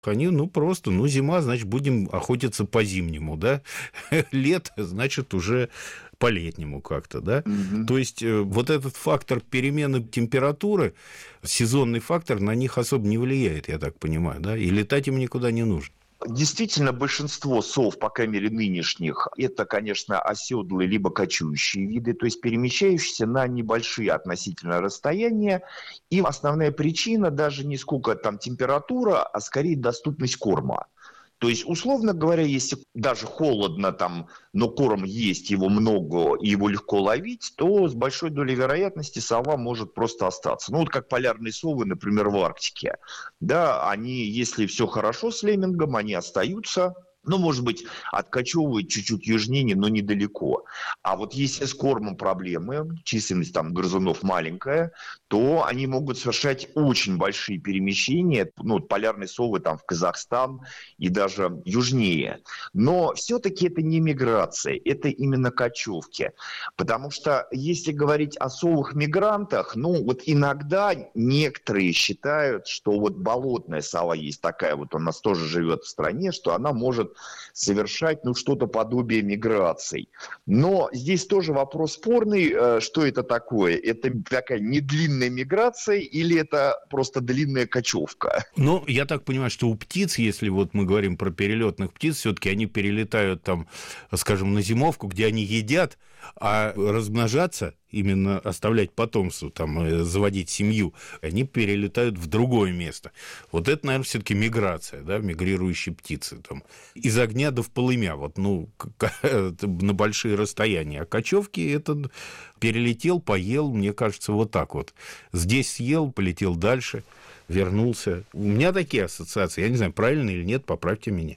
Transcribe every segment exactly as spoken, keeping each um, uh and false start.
Они, ну, просто, ну, зима, значит, будем охотиться по-зимнему, да? Лето, значит, уже по-летнему как-то, да? Мгм. То есть вот этот фактор перемены температуры, сезонный фактор, на них особо не влияет, я так понимаю, да? И летать им никуда не нужно. Действительно, большинство сов, по крайней мере, нынешних, это, конечно, оседлые либо кочующие виды, то есть перемещающиеся на небольшие относительно расстояния. И основная причина даже не сколько там температура, а скорее доступность корма. То есть, условно говоря, если даже холодно там, но корм есть, его много и его легко ловить, то с большой долей вероятности сова может просто остаться. Ну, вот как полярные совы, например, в Арктике. Да, они, если все хорошо с леммингом, они остаются. Ну, может быть, откачевывают чуть-чуть южнее, но недалеко. А вот если с кормом проблемы, численность там грызунов маленькая, то они могут совершать очень большие перемещения. Ну, вот полярные совы там в Казахстан и даже южнее. Но все-таки это не миграция, это именно кочевки. Потому что если говорить о совах-мигрантах, ну, вот иногда некоторые считают, что вот болотная сова есть такая, вот у нас тоже живет в стране, что она может совершать, ну, что-то подобие миграций. Но здесь тоже вопрос спорный, что это такое? Это такая недлинная миграция или это просто длинная кочевка? Ну, я так понимаю, что у птиц, если вот мы говорим про перелетных птиц, все-таки они перелетают там, скажем, на зимовку, где они едят, а размножаться, именно оставлять потомство, там, заводить семью, они перелетают в другое место. Вот это, наверное, все-таки миграция, да, мигрирующие птицы, там, из огня до в полымя, вот, ну, на большие расстояния. А кочевки – это перелетел, поел, мне кажется, вот так вот. Здесь съел, полетел дальше, вернулся. У меня такие ассоциации. Я не знаю, правильно или нет, поправьте меня.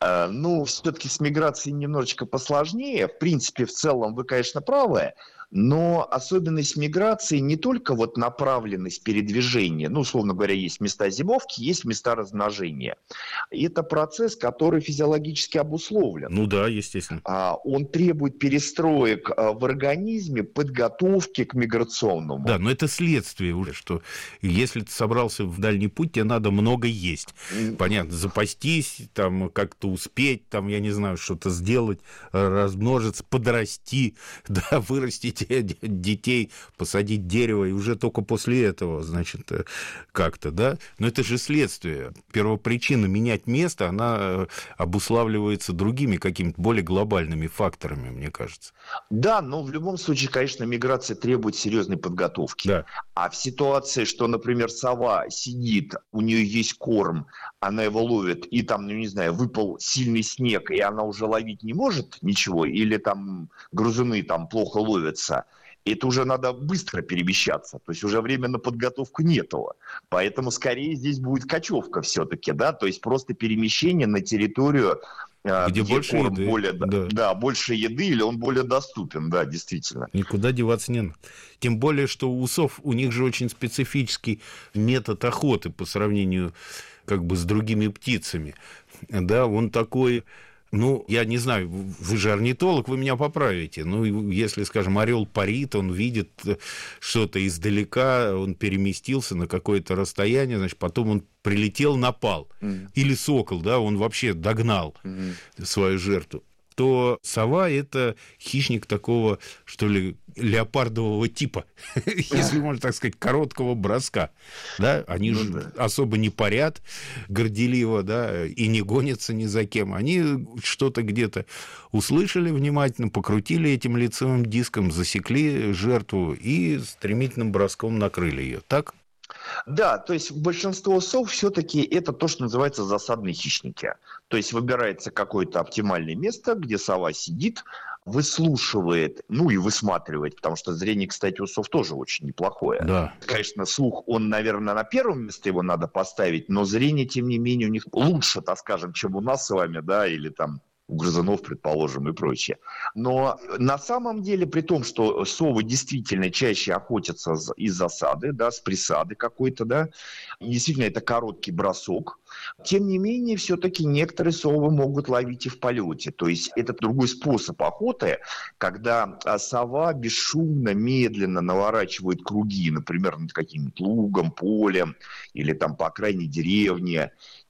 Ну, все-таки с миграцией немножечко посложнее. В принципе, в целом вы, конечно, правы. Но особенность миграции не только вот направленность передвижения, ну, условно говоря, есть места зимовки, есть места размножения. Это процесс, который физиологически обусловлен. Ну да, естественно. Он требует перестроек в организме, подготовки к миграционному. Да, но это следствие уже, что если ты собрался в дальний путь, тебе надо много есть. Понятно, запастись, там, как-то успеть, там, я не знаю, что-то сделать, размножиться, подрасти, да, вырастить детей, посадить дерево, и уже только после этого, значит, как-то, да. Но это же следствие. Первопричина менять место, она обуславливается другими какими-то более глобальными факторами, мне кажется. Да, но в любом случае, конечно, миграция требует серьезной подготовки. Да. А в ситуации, что, например, сова сидит, у нее есть корм, она его ловит, и там, ну не знаю, выпал сильный снег, и она уже ловить не может ничего, или там грызуны там плохо ловятся, это уже надо быстро перемещаться, то есть уже время на подготовку нету. Поэтому скорее здесь будет кочевка все-таки, да, то есть просто перемещение на территорию, где, где больше корм еды, более, да. да, больше еды, или он более доступен, да, действительно. Никуда деваться не надо. Тем более, что у сов, у них же очень специфический метод охоты по сравнению как бы с другими птицами. Да, он такой... Ну, я не знаю, вы же орнитолог, вы меня поправите. Ну, если, скажем, орел парит, он видит что-то издалека, он переместился на какое-то расстояние, значит, потом он прилетел, напал. Mm. Или сокол, да, он вообще догнал mm. свою жертву. То сова – это хищник такого, что ли, леопардового типа, если можно так сказать, короткого броска. Да? Они же ну, да. особо не парят горделиво, да, и не гонятся ни за кем. Они что-то где-то услышали внимательно, покрутили этим лицевым диском, засекли жертву и стремительным броском накрыли ее. Так? Да, то есть большинство сов все-таки это то, что называется засадные хищники. То есть выбирается какое-то оптимальное место, где сова сидит, выслушивает, ну и высматривает, потому что зрение, кстати, у сов тоже очень неплохое. Да. Конечно, слух, он, наверное, на первом месте его надо поставить, но зрение, тем не менее, у них лучше, так скажем, чем у нас с вами, да, или там у грызунов, предположим, и прочее. Но на самом деле, при том, что совы действительно чаще охотятся из засады, да, с присады какой-то, да, действительно это короткий бросок, тем не менее, все-таки некоторые совы могут ловить и в полете. То есть это другой способ охоты, когда сова бесшумно, медленно наворачивает круги, например, над каким-нибудь лугом, полем или там по окраине деревни.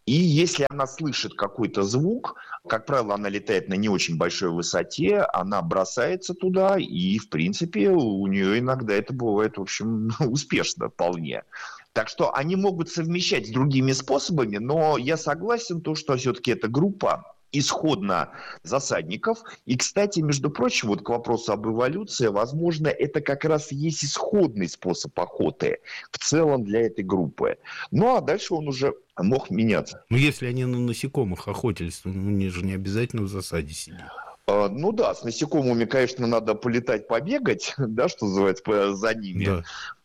И если она слышит какой-то звук, как правило, она летает на не очень большой высоте, она бросается туда, и, в принципе, у нее иногда это бывает, в общем, успешно вполне. Так что они могут совмещать с другими способами, но я согласен, то, что все-таки эта группа исходно засадников. И, кстати, между прочим, вот к вопросу об эволюции, возможно, это как раз и есть исходный способ охоты в целом для этой группы. Ну, а дальше он уже мог меняться. Но если они на насекомых охотились, то ну, они же не обязательно в засаде сидят. Ну да, с насекомыми, конечно, надо полетать, побегать, да, что называется, за ними. Да.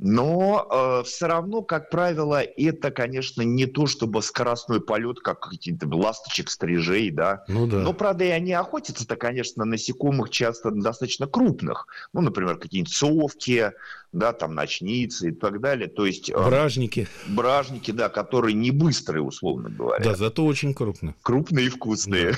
Но э, все равно, как правило, это, конечно, не то, чтобы скоростной полет, как какие-то ласточек, стрижей, да. Ну да. Но, правда, и они охотятся-то, конечно, насекомых часто достаточно крупных. Ну, например, какие-нибудь совки, да, там, ночницы и так далее. То есть... Бражники. Э, бражники, да, которые не быстрые, условно говоря. Да, зато очень крупные. Крупные и вкусные.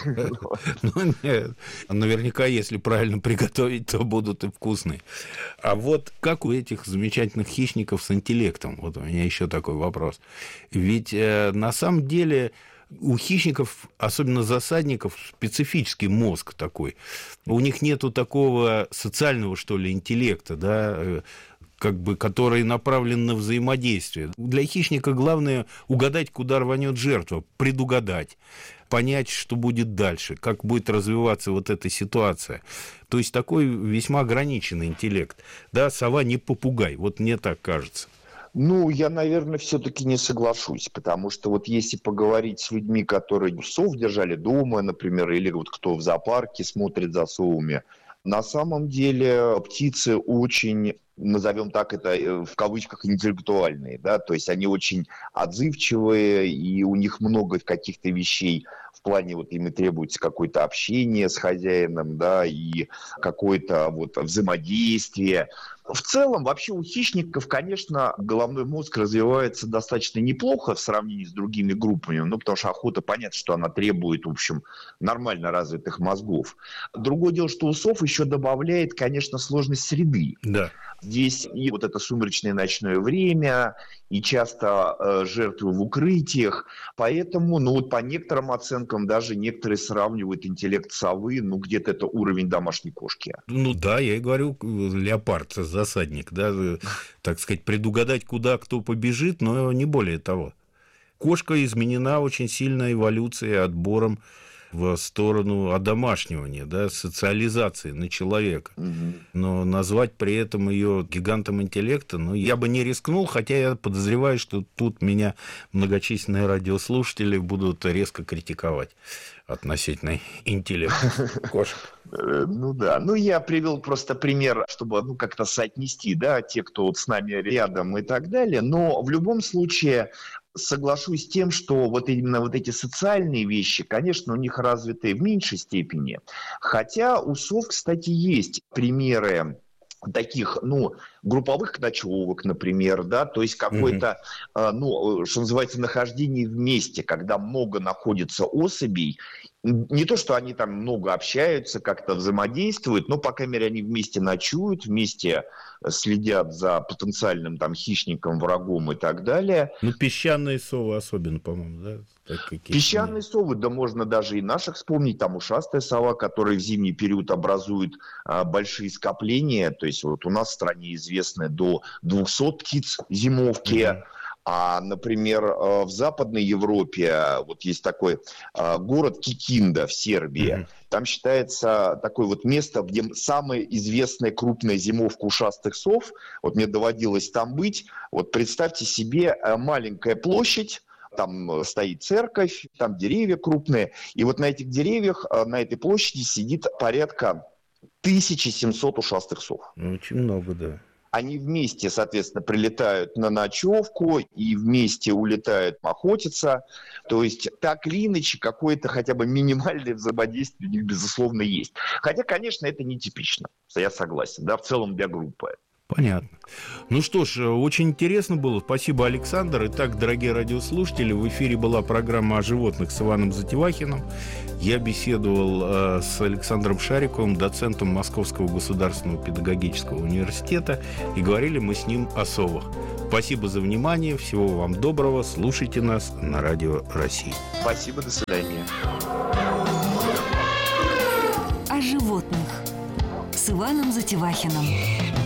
Ну, нет. Наверняка, если правильно приготовить, то будут и вкусные. А вот как у этих замечательных хищников с интеллектом? Вот у меня еще такой вопрос. Ведь э, на самом деле у хищников, особенно засадников, специфический мозг такой. У них нету такого социального, что ли, интеллекта, да, как бы, который направлен на взаимодействие. Для хищника главное угадать, куда рванет жертва, предугадать, понять, что будет дальше, как будет развиваться вот эта ситуация. То есть такой весьма ограниченный интеллект. Да, сова не попугай, вот мне так кажется. Ну, я, наверное, все-таки не соглашусь, потому что вот если поговорить с людьми, которые сов держали дома, например, или вот кто в зоопарке смотрит за совами, на самом деле птицы очень, назовем так это в кавычках, интеллектуальные, да, то есть они очень отзывчивые, и у них много каких-то вещей в плане, вот им и требуется какое-то общение с хозяином, да, и какое-то вот взаимодействие. В целом, вообще у хищников, конечно, головной мозг развивается достаточно неплохо в сравнении с другими группами, ну, потому что охота, понятно, что она требует, в общем, нормально развитых мозгов. Другое дело, что у сов еще добавляет, конечно, сложность среды. Да. Здесь и вот это сумеречное ночное время, и часто э, жертвы в укрытиях. Поэтому, ну вот по некоторым оценкам, даже некоторые сравнивают интеллект совы, ну где-то это уровень домашней кошки. Ну да, я и говорю, леопард, засадник, да, так сказать, предугадать, куда кто побежит, но не более того. Кошка изменена очень сильно эволюцией, отбором в сторону одомашнивания, да, социализации на человека. Угу. Но назвать при этом ее гигантом интеллекта, ну, я бы не рискнул, хотя я подозреваю, что тут меня многочисленные радиослушатели будут резко критиковать относительно интеллекта кошек. Ну да, ну я привел просто пример, чтобы ну, как-то соотнести, да, те, кто вот с нами рядом и так далее, но в любом случае соглашусь с тем, что вот именно вот эти социальные вещи, конечно, у них развиты в меньшей степени, хотя у сов, кстати, есть примеры таких, ну, групповых ночевок, например, да, то есть какое-то, mm-hmm. э, ну, что называется, нахождение вместе, когда много находится особей, не то, что они там много общаются, как-то взаимодействуют, но, по крайней мере, они вместе ночуют, вместе следят за потенциальным там хищником, врагом и так далее. Ну, песчаные совы особенно, по-моему, да? Песчаные совы, да можно даже и наших вспомнить, там ушастая сова, которая в зимний период образует а, большие скопления, то есть вот у нас в стране известно до двухсот птиц зимовки, mm-hmm. А, например, в Западной Европе вот есть такой город Кикинда в Сербии. Mm-hmm. Там считается такое вот место, где самая известная крупная зимовка ушастых сов. Вот мне доводилось там быть. Вот представьте себе маленькая площадь, там стоит церковь, там деревья крупные. И вот на этих деревьях, на этой площади сидит порядка тысяча семьсот ушастых сов. Очень много, да. Они вместе, соответственно, прилетают на ночевку и вместе улетают охотиться. То есть так или иначе какое-то хотя бы минимальное взаимодействие у них, безусловно, есть. Хотя, конечно, это нетипично, я согласен, да, в целом для группы. Понятно. Ну что ж, очень интересно было. Спасибо, Александр. Итак, дорогие радиослушатели, в эфире была программа о животных с Иваном Затевахиным. Я беседовал э, с Александром Шариковым, доцентом Московского государственного педагогического университета, и говорили мы с ним о совах. Спасибо за внимание. Всего вам доброго. Слушайте нас на Радио России. Спасибо, до свидания. О животных с Иваном Затевахиным.